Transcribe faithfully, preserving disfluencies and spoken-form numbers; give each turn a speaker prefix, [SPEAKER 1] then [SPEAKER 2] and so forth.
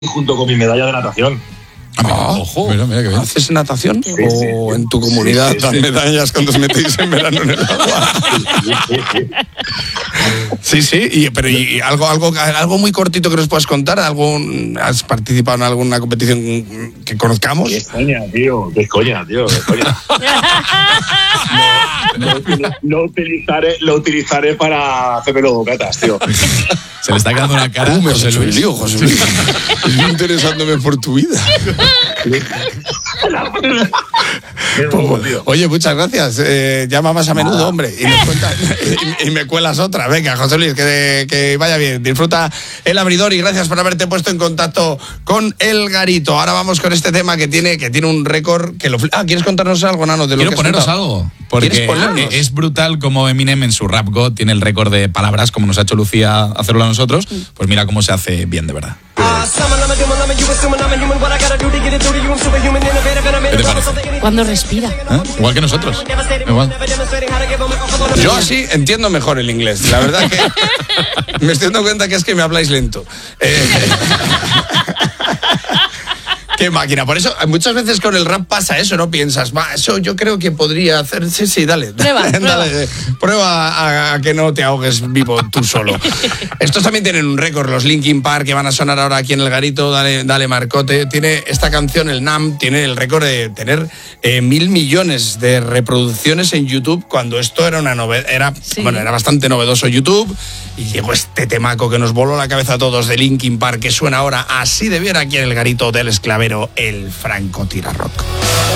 [SPEAKER 1] junto con mi medalla de natación.
[SPEAKER 2] Ah, ojo, mira, mira, que bien. ¿Haces natación? Sí, ¿O sí, sí. en tu comunidad sí, sí, dan sí. medallas cuando os metéis en verano en el agua? Sí, sí, y, pero y algo, algo, algo muy cortito que nos puedas contar. ¿Algún, ¿Has participado en alguna competición que conozcamos?
[SPEAKER 1] Qué coña, tío, qué coña, tío, qué coña. No, no, lo, utilizaré, lo utilizaré para hacerme los bocatas, tío.
[SPEAKER 3] Se le está quedando una cara.
[SPEAKER 2] Uh, me has hecho el lío, José Luis. Estoy interesándome por tu vida. Pues, oye, muchas gracias. Eh, llama más a menudo, hombre. Y me, cuentas, y, y me cuelas otra. Venga, José Luis, que, que vaya bien. Disfruta el abridor y gracias por haberte puesto en contacto con El Garito. Ahora vamos con este tema que tiene, que tiene un récord que lo... Ah, ¿quieres contarnos algo, Nano? De lo
[SPEAKER 3] Quiero
[SPEAKER 2] que
[SPEAKER 3] poneros algo. Porque es brutal como Eminem en su Rap God tiene el récord de palabras, como nos ha hecho Lucía hacerlo a nosotros. Pues mira cómo se hace bien, de verdad. ¿Qué te parece?
[SPEAKER 4] Cuando respira.
[SPEAKER 3] ¿Eh? Igual que nosotros. Igual.
[SPEAKER 2] Yo así entiendo mejor el inglés. La verdad que me estoy dando cuenta que es que me habláis lento. Eh... Qué máquina. Por eso, muchas veces con el rap pasa eso, ¿no? Piensas, va, eso yo creo que podría hacer. Sí, sí, dale.
[SPEAKER 4] Prueba,
[SPEAKER 2] dale,
[SPEAKER 4] prueba.
[SPEAKER 2] dale. Prueba a, a que no te ahogues vivo tú solo. Estos también tienen un récord, los Linkin Park, que van a sonar ahora aquí en El Garito. Dale, dale Marcote. Tiene esta canción, el Nam, tiene el récord de tener eh, mil millones de reproducciones en YouTube, cuando esto era una novedad. Era, sí. Bueno, era bastante novedoso YouTube. Y llegó este temaco que nos voló la cabeza a todos de Linkin Park, que suena ahora así de bien aquí en El Garito del Esclavero, el Franco Tira Rock.